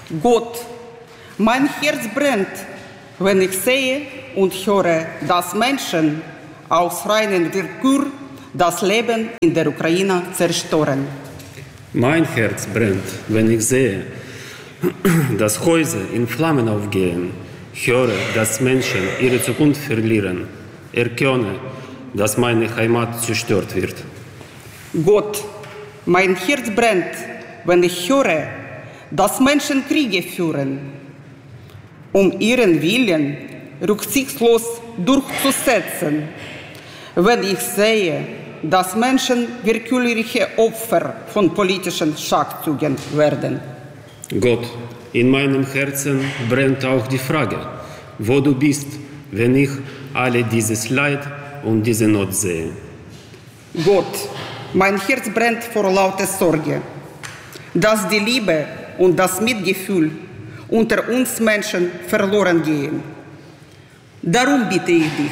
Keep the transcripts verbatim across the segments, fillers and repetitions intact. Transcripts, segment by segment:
Gott, mein Herz brennt, wenn ich sehe und höre, dass Menschen aus reiner Willkür das Leben in der Ukraine zerstören. Mein Herz brennt, wenn ich sehe, dass Häuser in Flammen aufgehen, höre, dass Menschen ihre Zukunft verlieren, erkenne, dass meine Heimat zerstört wird. Gott, mein Herz brennt, wenn ich höre, dass Menschen Kriege führen, um ihren Willen rücksichtslos durchzusetzen. Wenn ich sehe, dass Menschen willkürliche Opfer von politischen Schachzügen werden. Gott, in meinem Herzen brennt auch die Frage, wo du bist, wenn ich alle dieses Leid und diese Not sehe. Gott, mein Herz brennt vor lauter Sorge, dass die Liebe und das Mitgefühl unter uns Menschen verloren gehen. Darum bitte ich dich,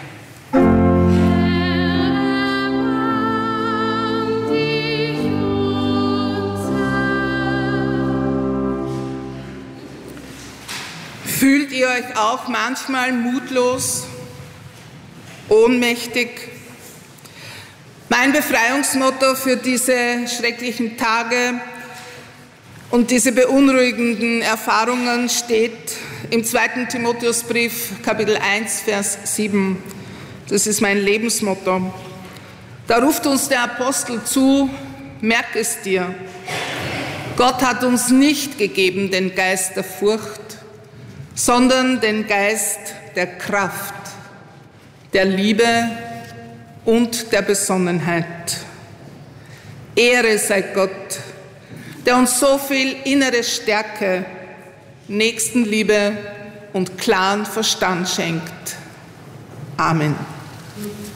fühlt ihr euch auch manchmal mutlos, ohnmächtig? Mein Befreiungsmotto für diese schrecklichen Tage und diese beunruhigenden Erfahrungen steht im zweiten Timotheusbrief, Kapitel eins, Vers sieben. Das ist mein Lebensmotto. Da ruft uns der Apostel zu, merk es dir, Gott hat uns nicht gegeben den Geist der Furcht, sondern den Geist der Kraft, der Liebe und der Besonnenheit. Ehre sei Gott, der uns so viel innere Stärke, Nächstenliebe und klaren Verstand schenkt. Amen.